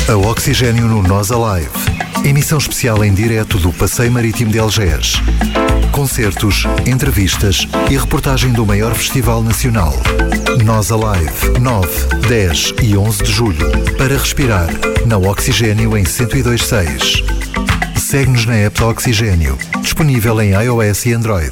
A Oxigênio no Nós Alive. Emissão especial em direto do Passeio Marítimo de Algés. Concertos, entrevistas e reportagem do maior festival nacional. Nós Alive, 9, 10 e 11 de julho. Para respirar, na Oxigênio em 102.6. Segue-nos na app da Oxigênio, disponível em iOS e Android.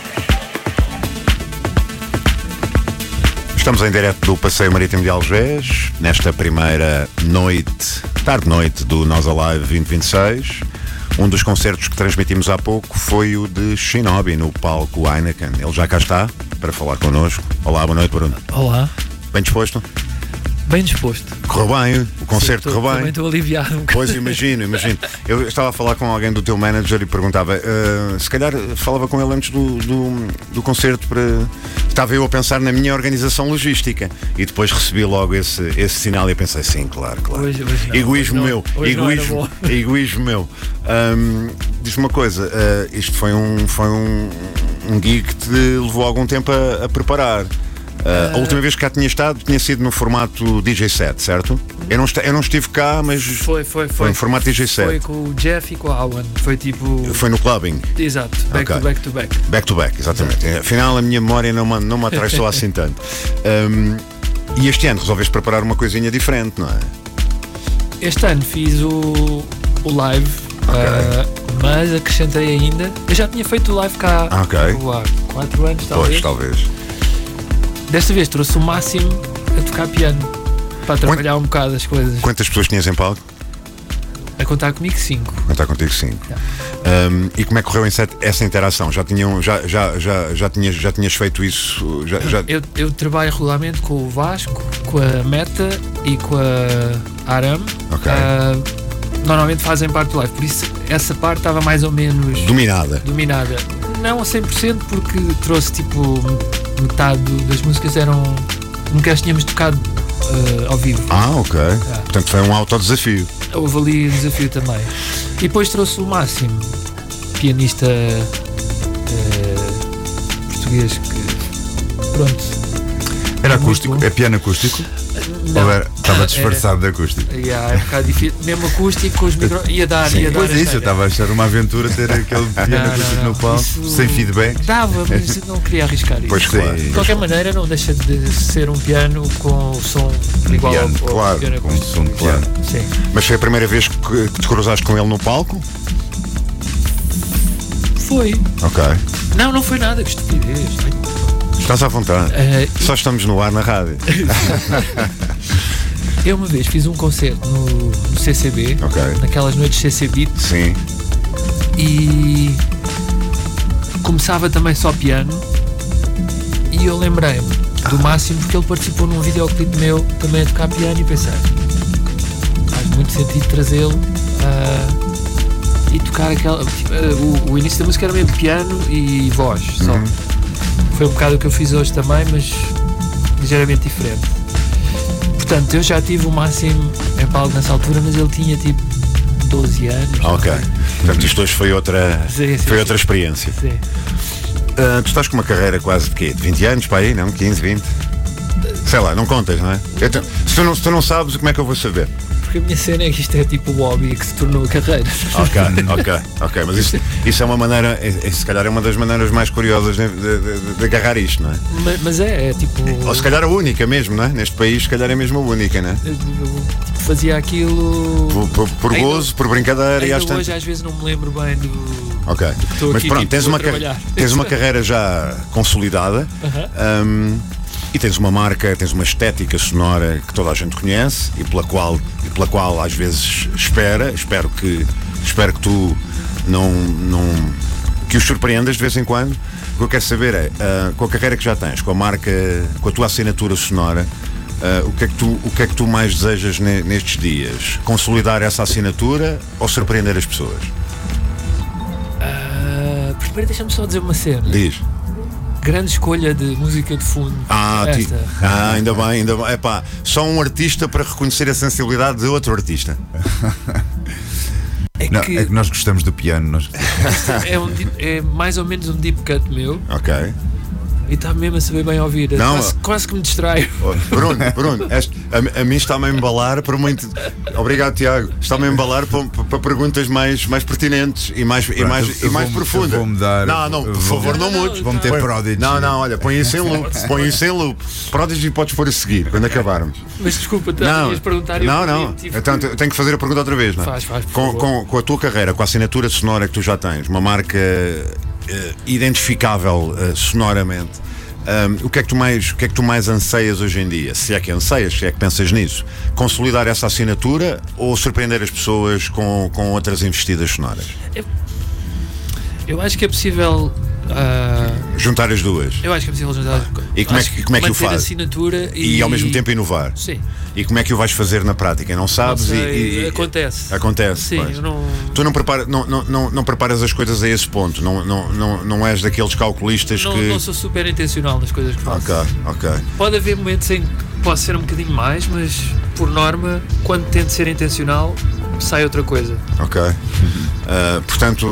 Estamos em direto do Passeio Marítimo de Algés, nesta primeira noite, tarde-noite do Nós Alive 2026. Um dos concertos que transmitimos há pouco foi o de Shinobi no palco Heineken. Ele já cá está para falar connosco. Olá, boa noite, Bruno. Olá. Bem disposto? Bem disposto. Correu bem, o concerto correu bem. Também estou aliviado um bocadinho. Pois, imagino. Eu estava a falar com alguém do teu manager e perguntava, se calhar falava com ele antes do concerto para... Estava eu a pensar na minha organização logística e depois recebi logo esse sinal e pensei, sim, claro. Hoje não, Egoísmo meu. Egoísmo meu. Diz-me uma coisa, isto foi um gig que te levou algum tempo a preparar. A última vez que cá tinha estado tinha sido no formato DJ set, certo? Eu não estive cá, mas foi no formato DJ set. Foi com o Jeff e com a Alan. Foi no clubbing. Exato, back to back. Back to back, exatamente. Exato. Afinal a minha memória não me atraiçou assim tanto. E este ano resolveste preparar uma coisinha diferente, não é? Este ano fiz o live, mas acrescentei ainda. Eu já tinha feito o live cá há 4 anos, talvez. Pois, talvez. Desta vez trouxe o Máximo a tocar piano para trabalhar um bocado as coisas. Quantas pessoas tinhas em palco? A contar comigo 5. Contar contigo 5. E como é que correu essa interação? Já tinhas feito isso? Eu trabalho regularmente com o Vasco, com a Meta e com a Aram. Normalmente fazem parte do live, por isso essa parte estava mais ou menos dominada. Não a 100%, porque trouxe tipo metade das músicas nunca as tínhamos tocado ao vivo. Portanto foi um autodesafio. Houve ali desafio também. E depois trouxe o Máximo, pianista português que pronto. Era acústico? É piano acústico? Não, ou estava disfarçado de acústico? É um bocado difícil. Mesmo acústico, com os micro... ia dar. Pois é isso, eu estava a achar uma aventura ter aquele piano acústico no palco, sem feedback. Dava, mas não queria arriscar isso. Pois claro. De qualquer maneira, não deixa de ser um piano com o som igual piano, ao claro, piano com o som de piano. Sim. Mas foi a primeira vez que te cruzaste com ele no palco? Foi. Não foi nada, que estupidez. Estás à vontade. Só estamos no ar na rádio. Eu uma vez fiz um concerto no CCB, naquelas noites CC Beat. Sim. E começava também só piano. E eu lembrei-me do Máximo porque ele participou num videoclipe meu também a tocar piano e pensei, faz muito sentido trazê-lo e tocar aquela. O início da música era mesmo piano e voz só. Foi um bocado o que eu fiz hoje também, mas ligeiramente diferente. Portanto, eu já tive o Máximo em palco nessa altura, mas ele tinha tipo 12 anos. Portanto, isto hoje foi outra experiência. Sim. Tu estás com uma carreira quase de quê? De 20 anos para aí, não? 15, 20? Sei lá, não contas, não é? Se tu não sabes, como é que eu vou saber? Porque a minha cena é que isto é tipo o hobby que se tornou a carreira. Mas isso é uma maneira, se calhar é uma das maneiras mais curiosas de agarrar isto, não é? Mas é tipo... Ou se calhar a única mesmo, não é? Neste país, se calhar é mesmo a única, não é? Eu fazia aquilo... Por gozo, por brincadeira e ainda hoje às vezes não me lembro bem do... Mas aqui, pronto, tipo, tens uma carreira já consolidada. E tens uma marca, tens uma estética sonora que toda a gente conhece e pela qual às vezes espero que tu não que os surpreendas de vez em quando. O que eu quero saber é, com a carreira que já tens, com a marca, com a tua assinatura sonora, o que é que tu mais desejas nestes dias? Consolidar essa assinatura ou surpreender as pessoas? Primeiro deixa-me só dizer uma cena. Diz. Grande escolha de música de fundo. Ainda bem. Epá, só um artista para reconhecer a sensibilidade de outro artista. É que nós gostamos do piano. É mais ou menos um deep cut meu. e está mesmo a saber bem ouvir. Não. Quase que me distraio. Bruno, a mim está-me a embalar para muito. Obrigado, Tiago. Está-me a embalar para perguntas mais pertinentes e mais profundas. Não, por favor, não mudes. Vou meter Prodigy. Não, olha, põe isso em loop. Prodigy podes pôr a seguir, quando acabarmos. Mas desculpa, ias perguntar. Não. Então eu tenho que fazer a pergunta outra vez, não é? Faz, com a tua carreira, com a assinatura sonora que tu já tens, uma marca identificável sonoramente, o que é que tu mais anseias hoje em dia? Se é que anseias, se é que pensas nisso? Consolidar essa assinatura ou surpreender as pessoas com outras investidas sonoras? Eu acho que é possível juntar as duas. Eu acho que é possível juntar. E como é que o faz? Assinatura e ao mesmo tempo inovar. Sim. E como é que o vais fazer na prática? Não sabes? Não sei, acontece. Sim, Tu não preparas as coisas a esse ponto. Não és daqueles calculistas que. Não sou super intencional nas coisas que faço. Ok. Pode haver momentos em que posso ser um bocadinho mais, mas por norma, quando tento ser intencional, sai outra coisa. Ok. Portanto,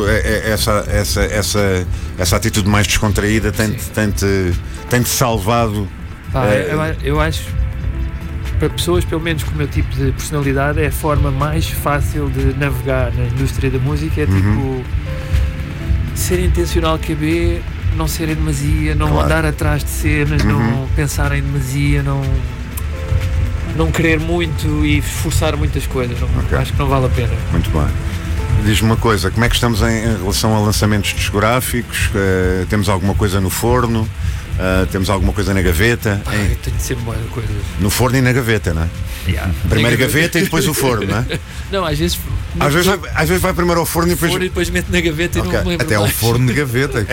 essa atitude mais descontraída tem-te salvado. Eu acho, para pessoas pelo menos com o meu tipo de personalidade, é a forma mais fácil de navegar na indústria da música. É tipo ser intencional, caber, não ser em demasia, não andar atrás de cenas, não pensar em demasia, não querer muito e forçar muitas coisas. Acho que não vale a pena. Muito bem. Diz-me uma coisa, como é que estamos em relação a lançamentos discográficos? Temos alguma coisa no forno? Temos alguma coisa na gaveta? Eu tenho sempre boas coisas. No forno e na gaveta, não é? Yeah. Primeiro gaveta e depois o forno, não é? Não, às vezes vai primeiro ao forno e depois mete na gaveta e não me lembro até mais. ao forno de gaveta.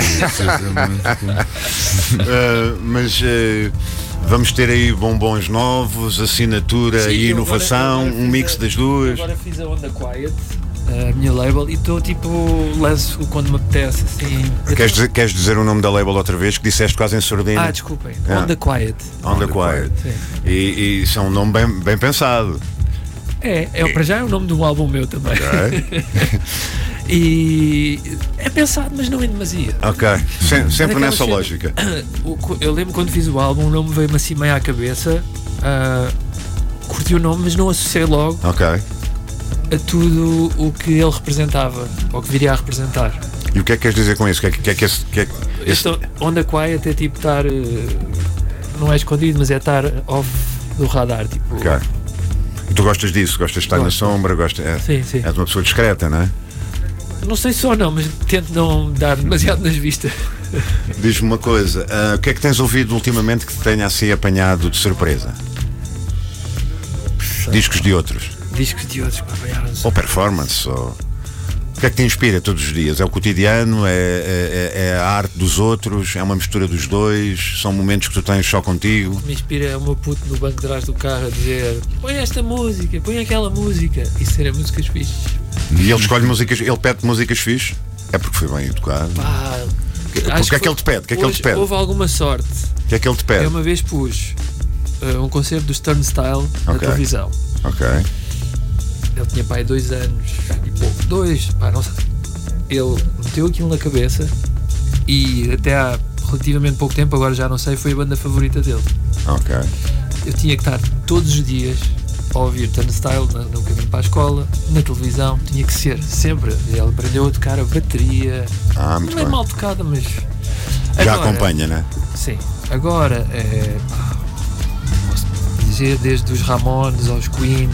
Mas vamos ter aí bombons novos, assinatura e inovação, agora um mix das duas. Agora fiz a Onda Quiet, a minha label, e estou lanço quando me apetece, assim. Queres dizer o nome da label outra vez, que disseste quase em surdina? Desculpem, Onda Quiet. Onda Quiet. E isso é um nome bem pensado. Para já é o nome de um álbum meu também. Okay. E é pensado, mas não em demasia. Ok, sempre nessa lógica. Eu lembro quando fiz o álbum, o nome veio-me assim meio à cabeça. Curti o nome, mas não associei logo a tudo o que ele representava, ou que viria a representar. E o que é que queres dizer com isso? Onda Quiet é tipo estar, não é escondido, mas é estar off do radar, tipo. Ok. E tu gostas disso? Gostas de estar na sombra? Sim. És uma pessoa discreta, não é? Não sei só não, mas tento não dar demasiado nas vistas. Diz-me uma coisa, o que é que tens ouvido ultimamente que te tenha assim apanhado de surpresa? Discos de outros para apanhar-nos. ou performance, ou... O que é que te inspira todos os dias? É o cotidiano? É a arte dos outros? É uma mistura dos dois? São momentos que tu tens só contigo? Me inspira o meu puto no banco de trás do carro a dizer: põe esta música, põe aquela música, e serem músicas fixes. E ele escolhe músicas, ele pede músicas fixes? É porque foi bem educado. O que é que ele te pede? Houve alguma sorte. O que é que ele te pede? Eu uma vez pus um concerto do Turnstile na televisão. Ok. Ele tinha pai 2 anos e pouco, não sei. Ele meteu aquilo na cabeça e até há relativamente pouco tempo, agora já não sei, foi a banda favorita dele. Ok. Eu tinha que estar todos os dias a ouvir Turnstile no caminho para a escola, na televisão, tinha que ser sempre. Ele aprendeu a tocar a bateria, muito não é bem. mal tocada, mas Já agora, acompanha, não é? Sim, agora posso dizer desde os Ramones aos Queen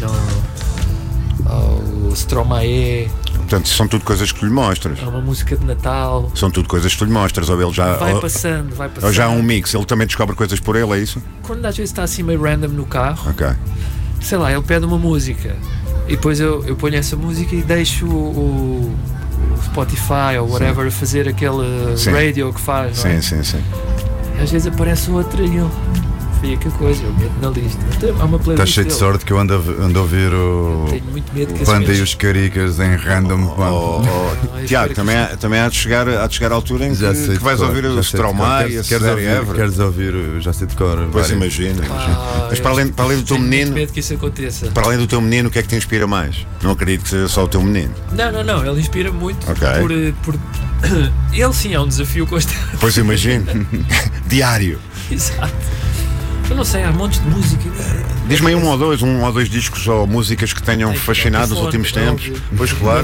ao Stromae. Portanto, são tudo coisas que tu lhe mostras. É uma música de Natal. São tudo coisas que tu lhe mostras. Ou ele já. Vai passando. Ou já há um mix, ele também descobre coisas por ele, é isso? Quando às vezes está assim meio random no carro, Ok. sei lá, ele pede uma música e depois eu ponho essa música e deixo o Spotify ou whatever a fazer aquele radio que faz, não é? Sim. E às vezes aparece outra e ele fica coisa, eu meto na lista. Há uma playlist. Estás cheio de sorte que eu ando a ouvir o Tenho muito medo que Panda e os Caricas em random. Tiago, também há de chegar à altura em que vais ouvir o Stromae, a César Évora. Queres ouvir, já sei de cor. Pois imagina. Mas para além do teu menino, tenho medo que isso aconteça. para além do teu menino, o que é que te inspira mais? Não acredito que seja só o teu menino. Não, ele inspira muito Ok. por ele sim é um desafio constante. Pois imagino. diário. Exato. Eu não sei, há montes de música. Diz-me aí um ou dois discos ou músicas que tenham fascinado nos últimos tempos. Pois claro,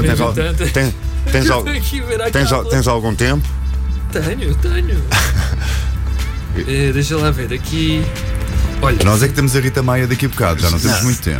tens algum tempo? Tenho. Deixa lá ver, aqui. Olha, nós é que temos a Rita Maia daqui a bocado, já não temos muito tempo.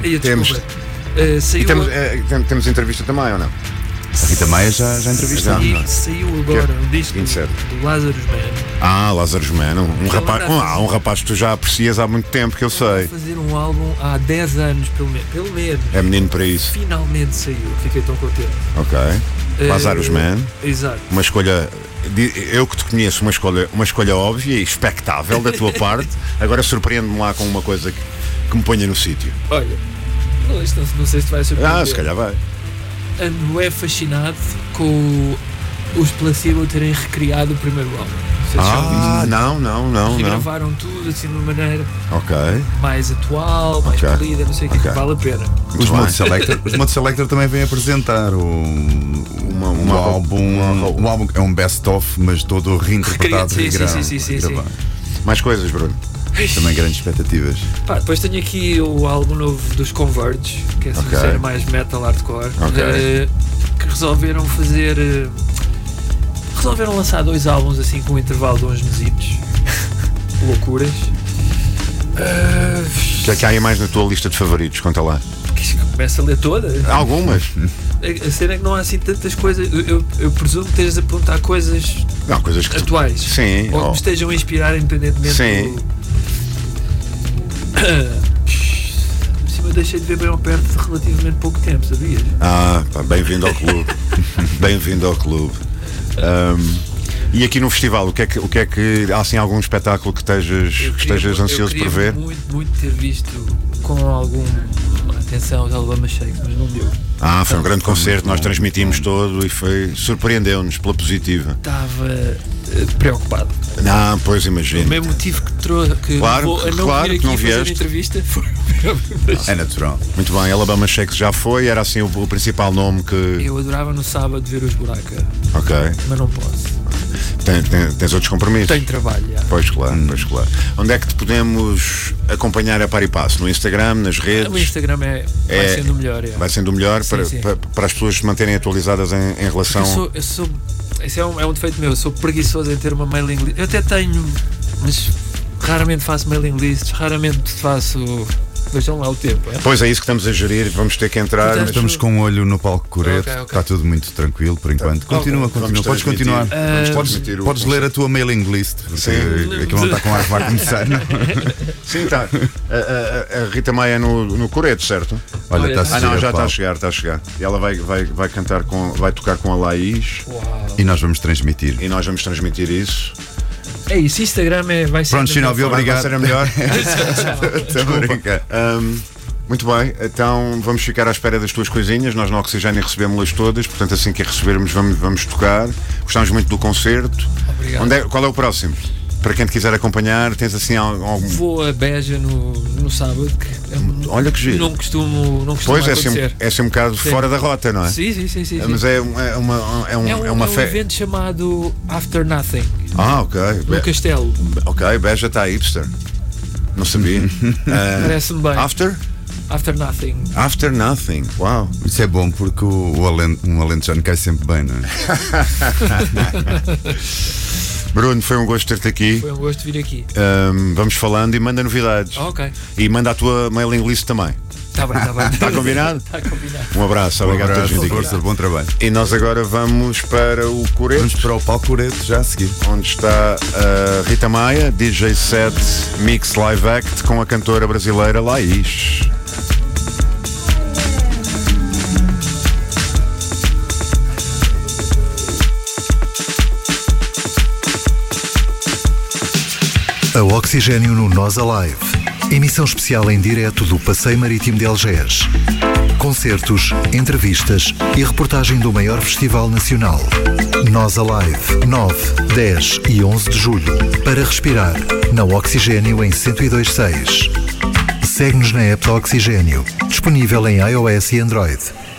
Temos entrevista também, ou não? A Rita Maia já entrevistou. Saiu agora um disco do Lazarus Man. Lazarus Man, um rapaz que tu já aprecias há muito tempo, que eu sei. Fazer um álbum há 10 anos, pelo menos. É menino para isso. Finalmente saiu, fiquei tão contente. Ok. Lazarus Man. Exato. Uma escolha, eu que te conheço, uma escolha óbvia e expectável da tua parte. Agora surpreende-me lá com uma coisa que me ponha no sítio. Olha, não sei se tu vai surpreender. Se calhar vai. Ando fascinado com os Placebo terem recriado o primeiro álbum. Não. Gravaram tudo assim de uma maneira mais atual, mais polida, não sei o que vale a pena. Os Mode Selector também vêm apresentar um álbum é um best-of, mas todo reinterpretado. Sim. Mais coisas, Bruno. Também grandes expectativas. Depois tenho aqui o álbum novo dos Converge, que é assim mais metal hardcore, que resolveram lançar 2 álbuns assim com um intervalo de uns mesitos. Loucuras. O que há aí mais na tua lista de favoritos? Conta lá. Começa a ler toda. Algumas. A cena é que não há assim tantas coisas. Eu presumo que estejas a apontar coisas atuais. Sim. Ou que me estejam a inspirar independentemente do... Eu deixei de ver bem ao perto de relativamente pouco tempo, sabias? Bem-vindo ao clube. Bem-vindo ao clube. E aqui no festival, o que é que há assim algum espetáculo que estejas ansioso por ver? Muito ter visto com alguma atenção os Alabama Shakes, mas não deu. Foi um grande concerto, nós transmitimos todo e surpreendeu-nos pela positiva. Estava preocupado. Pois imagino. O mesmo motivo que levou a não vir aqui fazer entrevista foi é natural. Muito bem, Alabama Shakes já foi, era assim o principal nome que... Eu adorava no sábado ver os Buraca. Mas não posso. Tens outros compromissos? Tenho trabalho, já. Pois claro. Onde é que te podemos acompanhar a par e passo? No Instagram, nas redes? O Instagram vai sendo o melhor. Vai sendo o melhor para as pessoas se manterem atualizadas em relação... Esse é um defeito meu, eu sou preguiçoso em ter uma mailing list. Eu até tenho, mas raramente faço mailing lists, raramente faço... Vejam lá o tempo. Pois é isso que estamos a gerir, vamos ter que entrar. Nós estamos com um olho no palco Coreto, está tudo muito tranquilo por enquanto. Continua. Podes continuar. Podes ler a tua mailing list, porque aquilo não está com ar, vai começar. Sim, está. A Rita Maia no Coreto, certo? Olha, já está a chegar. E ela vai cantar vai tocar com a Laís. E nós vamos transmitir. isso. É isso, Instagram vai ser. Pronto, Shinobi, obrigado. Vai ser a melhor. Desculpa. Muito bem, então vamos ficar à espera das tuas coisinhas. Nós no Oxigênio recebemos-las todas, portanto, assim que a recebermos, vamos tocar. Gostamos muito do concerto. Obrigado. Qual é o próximo? Para quem te quiser acompanhar, tens assim algum... Vou a Beja no sábado. Olha que giro. Não costumo pois acontecer. É um bocado fora da rota, não é? Sim. Mas é uma um evento chamado After Nothing. Ok. No Castelo. Ok, Beja está hipster. Não sabia. Parece-me bem. After Nothing. Uau. Isso é bom porque um alentejano cai sempre bem, não é? Bruno, foi um gosto ter-te aqui. Foi um gosto vir aqui. Vamos falando e manda novidades. Ok. E manda a tua mailing list também. Está bem. Está combinado? Está combinado. Um abraço, obrigado por teres vindo aqui. Bom trabalho. E nós agora vamos para o Coreto. Vamos para o palco Coreto já a seguir. Onde está a Rita Maia, DJ set Mix Live Act com a cantora brasileira Laís. A Oxigênio no Nós Alive. Emissão especial em direto do Passeio Marítimo de Algés. Concertos, entrevistas e reportagem do maior festival nacional. Nós Alive, 9, 10 e 11 de julho. Para respirar, na Oxigênio em 102.6. Segue-nos na app da Oxigênio, disponível em iOS e Android.